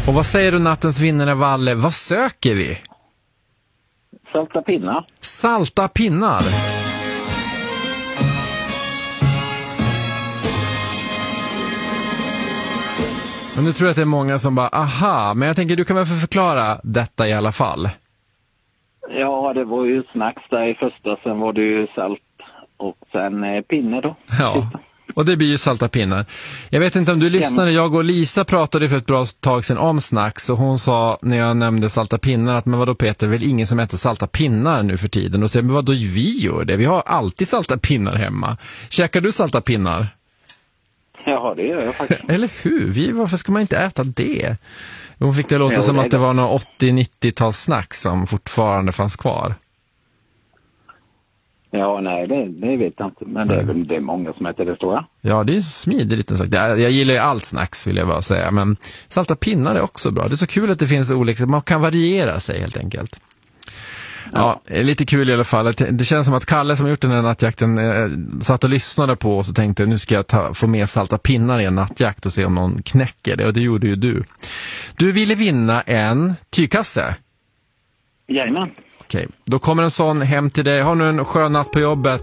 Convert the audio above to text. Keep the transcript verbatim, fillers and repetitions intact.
Och vad säger du nattens vinnare, Valle? Vad söker vi? Salta pinnar. Salta pinnar. Men nu tror jag att det är många som bara, aha, men jag tänker du kan väl få förklara detta i alla fall. Ja, det var ju snacks där i första, sen var det ju salt och sen eh, pinne då. Ja, och det blir ju salta pinnar. Jag vet inte om du lyssnade, jag och Lisa pratade för ett bra tag sedan om snacks och hon sa när jag nämnde salta pinnar att men vadå Peter, väl ingen som äter salta pinnar nu för tiden? Och så men vadå, vi gör det, vi har alltid salta pinnar hemma. Käkar du salta pinnar? Ja, det gör jag faktiskt. Eller hur? Vi, varför ska man inte äta det? Hon fick det låta jo, som det att det var några åttio-nittio-tals snacks som fortfarande fanns kvar. Ja, nej, det, det vet jag inte. Men det är väl det är många som äter det, tror jag. Ja, det är smidigt lite sagt. Jag, jag gillar ju allt snacks, vill jag bara säga. Men salta pinnar är också bra. Det är så kul att det finns olika. Man kan variera sig helt enkelt. Ja, ja lite kul i alla fall. Det känns som att Kalle som har gjort den här nattjakten eh, satt och lyssnade på och så tänkte nu ska jag ta, få med salta pinnar i en nattjakt och se om någon knäcker det. Och det gjorde ju du. Du ville vinna en tygkasse. Jajamän. Okej, då kommer en sån hem till dig. Har du en skön natt på jobbet?